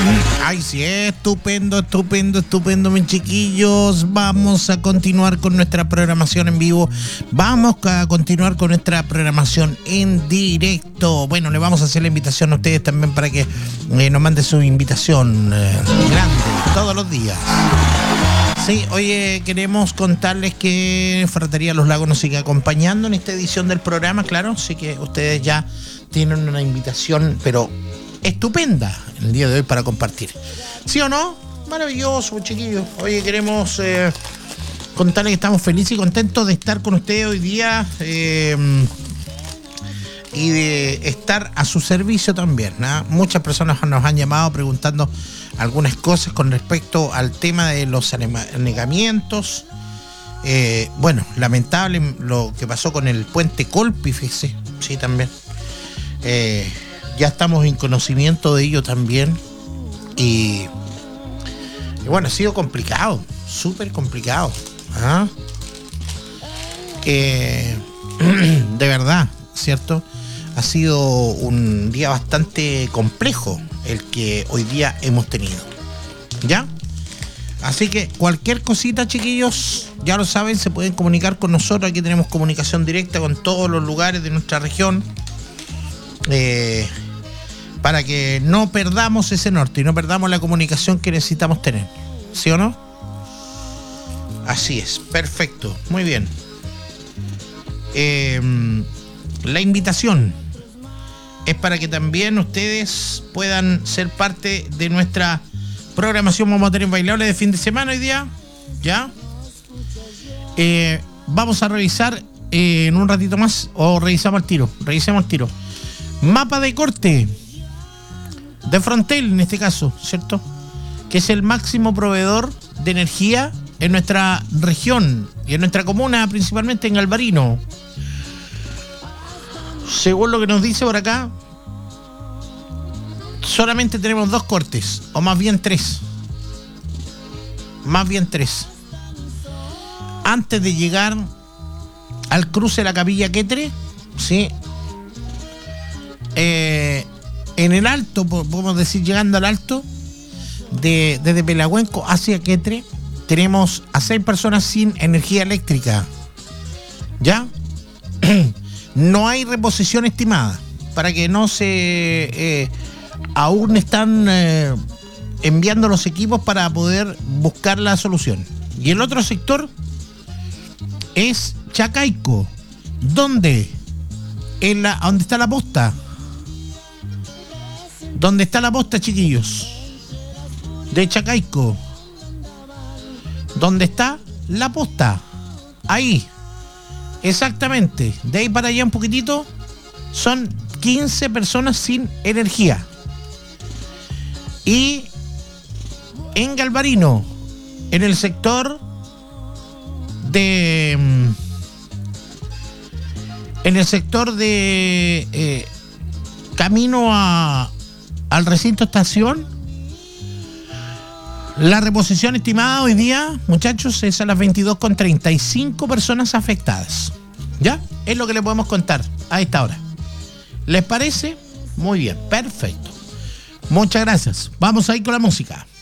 Ay, sí, estupendo, mis chiquillos. Vamos a continuar con nuestra programación en vivo. Vamos a continuar con nuestra programación en directo. Bueno, le vamos a hacer la invitación a ustedes también para que nos manden su invitación grande todos los días. Sí, oye, queremos contarles que Ferretería Los Lagos nos sigue acompañando en esta edición del programa, claro. Así que ustedes ya tienen una invitación, pero estupenda el día de hoy para compartir. ¿Sí o no? Maravilloso, chiquillos. Oye, queremos contarles que estamos felices y contentos de estar con ustedes hoy día y de estar a su servicio también, ¿no? Muchas personas nos han llamado preguntando algunas cosas con respecto al tema de los anegamientos. Bueno, lamentable lo que pasó con el puente Colpi, fíjese, sí, también. Ya estamos en conocimiento de ello también. Y bueno, ha sido complicado, súper complicado. ¿Ah? De verdad, ¿cierto? Ha sido un día bastante complejo el que hoy día hemos tenido. ¿Ya? Así que cualquier cosita, chiquillos, ya lo saben, se pueden comunicar con nosotros. Aquí tenemos comunicación directa con todos los lugares de nuestra región. Para que no perdamos ese norte y no perdamos la comunicación que necesitamos tener. ¿Sí o no? Así es, perfecto, muy bien. La invitación es para que también ustedes puedan ser parte de nuestra programación. Vamos a tener bailables de fin de semana hoy día, ¿ya? Vamos a revisar en un ratito más, o revisemos el tiro. Mapa de corte de Frontel, en este caso, ¿cierto? Que es el máximo proveedor de energía en nuestra región y en nuestra comuna, principalmente en Galvarino. Según lo que nos dice por acá, solamente tenemos 2 cortes, o más bien 3. Antes de llegar al cruce de la Capilla Quetre, ¿sí? En el alto, podemos decir, llegando al alto, desde Pelagüenco hacia Quetre, tenemos a 6 personas sin energía eléctrica. ¿Ya? No hay reposición estimada, para que no se... aún están enviando los equipos para poder buscar la solución. Y el otro sector es Chacaico. ¿Dónde? ¿Dónde está la posta? ¿Dónde está la posta, chiquillos? De Chacaico. ¿Dónde está la posta? Ahí. Exactamente. De ahí para allá un poquitito. Son 15 personas sin energía. Y en Galvarino, en el sector de... camino al recinto estación, la reposición estimada hoy día, muchachos, es a las 22:35 personas afectadas. ¿Ya? Es lo que le podemos contar a esta hora. ¿Les parece? Muy bien, perfecto. Muchas gracias. Vamos a ir con la música.